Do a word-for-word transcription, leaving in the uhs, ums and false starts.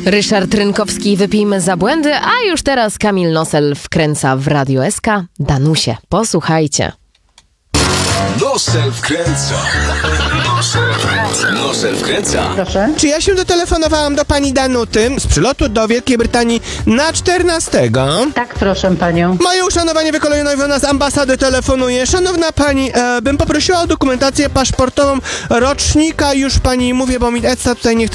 Ryszard Rynkowski, wypijmy za błędy, a już teraz Kamil Nosel wkręca w Radio S K. Danusie, posłuchajcie. Nosel wkręca. Nosel wkręca. Proszę. Czy ja się dotelefonowałam do pani Danuty z przylotu do Wielkiej Brytanii na czternastego? Tak, proszę panią. Moje uszanowanie wykolejonowe z ambasady telefonuje. Szanowna pani, e, bym poprosiła o dokumentację paszportową rocznika, już pani mówię, bo mi Edsa tutaj nie chce